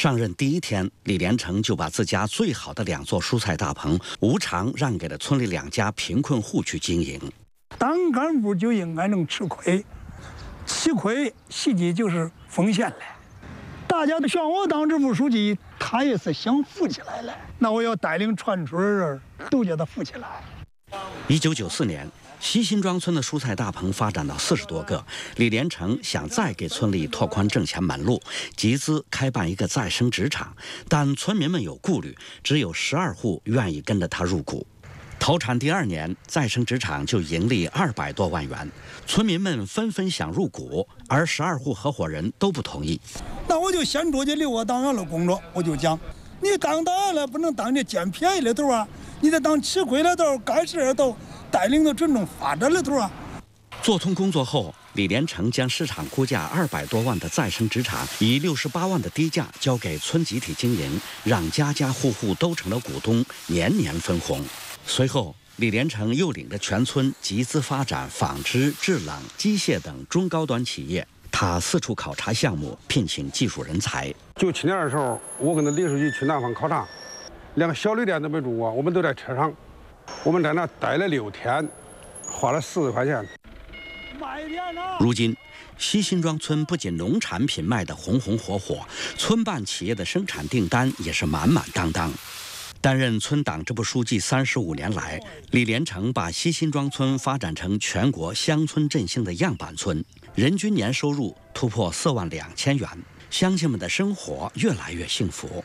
上任第一天，李连成就把自家最好的2座蔬菜大棚无偿让给了村里2家贫困户去经营。 当干部就应该能吃亏，吃亏实际就是奉献了。大家都选我当支部书记，他也是想富起来了。那我要带领全村人都叫他富起来。 1994年。西辛庄村的蔬菜大棚发展到40多个，李连成想再给村里拓宽挣钱门路，集资开办一个再生纸厂，但村民们有顾虑，只有12户愿意跟着他入股。投产第2年，再生纸厂就盈利200多万元，村民们纷纷想入股，而12户合伙人都不同意。 那我就先出去留我档案的工作，我就讲，你当档案了不能当这捡便宜的头啊，你得当吃亏的头，干事的头。带领着群众发展的头啊！ 做通工作后，李连成将市场估价200多万的再生纸厂以68万的低价交给村集体经营，让家家户户都成了股东，年年分红。随后，李连成又领着全村集资发展纺织、制冷、机械等中高端企业。他四处考察项目，聘请技术人才。 97年的时候，我跟着李书记去南方考察，连个小旅店都没住过，我们都在车上。我们在那待了6天，花了40块钱。 如今，西辛庄村不仅农产品卖得红红火火，村办企业的生产订单也是满满当当。担任村党支部书记35年来，李连成把西辛庄村发展成全国乡村振兴的样板村，人均年收入突破4万2千元，乡亲们的生活越来越幸福。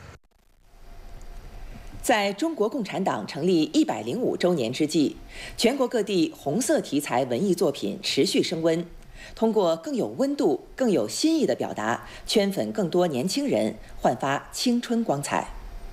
在中国共产党成立105周年之际，全国各地红色题材文艺作品持续升温，通过更有温度、更有新意的表达，圈粉更多年轻人，焕发青春光彩。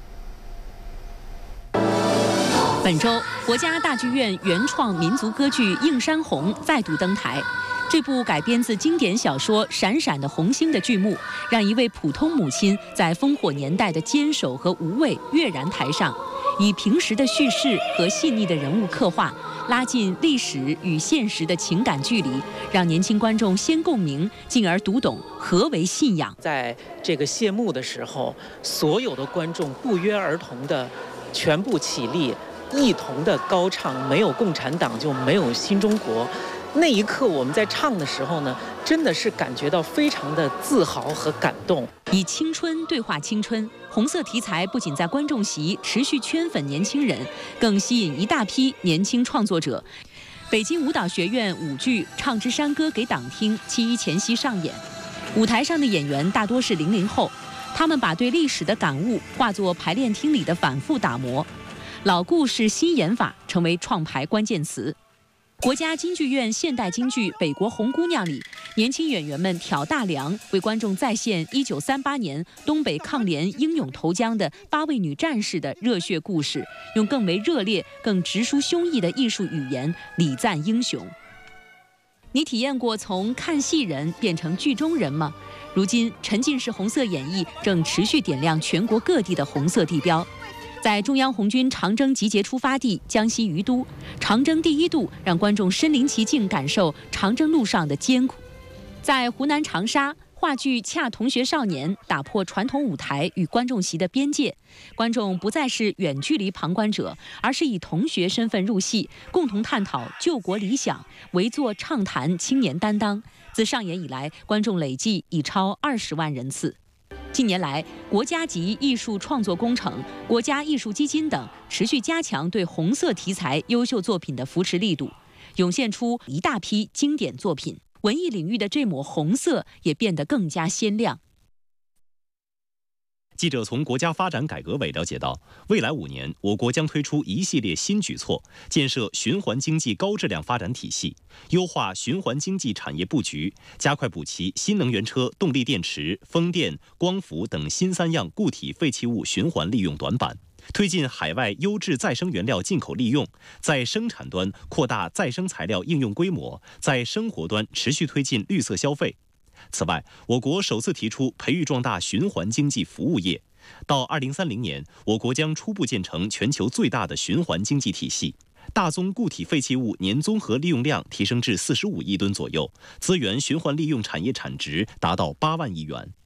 本周，国家大剧院原创民族歌剧《映山红》再度登台。这部改编自经典小说《闪闪的红星》的剧目，让一位普通母亲在烽火年代的坚守和无畏跃然台上，以平实的叙事和细腻的人物刻画，拉近历史与现实的情感距离，让年轻观众先共鸣，进而读懂何为信仰。 在这个谢幕的时候，所有的观众不约而同的全部起立，一同的高唱“没有共产党就没有新中国”。那一刻，我们在唱的时候呢，真的是感觉到非常的自豪和感动。 以青春对话青春，红色题材不仅在观众席持续圈粉年轻人，更吸引一大批年轻创作者。北京舞蹈学院舞剧《唱支山歌给党听》7·1前夕上演，舞台上的演员大多是00后，他们把对历史的感悟化作排练厅里的反复打磨，老故事新演法成为创排关键词。国家京剧院现代京剧《北国红姑娘》里，年轻演员们挑大梁，为观众再现1938年东北抗联英勇投江的8位女战士的热血故事，用更为热烈、更直抒胸臆的艺术语言礼赞英雄。你体验过从看戏人变成剧中人吗？如今，沉浸式红色演绎正持续点亮全国各地的红色地标。在中央红军长征集结出发地江西于都，长征第1度让观众身临其境感受长征路上的艰苦。在湖南长沙，话剧《恰同学少年》打破传统舞台与观众席的边界，观众不再是远距离旁观者，而是以同学身份入戏，共同探讨救国理想，围坐畅谈青年担当。自上演以来，观众累计已超20万人次。近年来，国家级艺术创作工程、国家艺术基金等持续加强对红色题材优秀作品的扶持力度，涌现出一大批经典作品。文艺领域的这抹红色也变得更加鲜亮。 记者从国家发展改革委了解到，未来5年，我国将推出一系列新举措，建设循环经济高质量发展体系，优化循环经济产业布局，加快补齐新能源车、动力电池、风电、光伏等新3样固体废弃物循环利用短板，推进海外优质再生原料进口利用，在生产端扩大再生材料应用规模，在生活端持续推进绿色消费。此外，我国首次提出培育壮大循环经济服务业。到2030年，我国将初步建成全球最大的循环经济体系，大宗固体废弃物年综合利用量提升至45亿吨左右，资源循环利用产业产值达到8万亿元。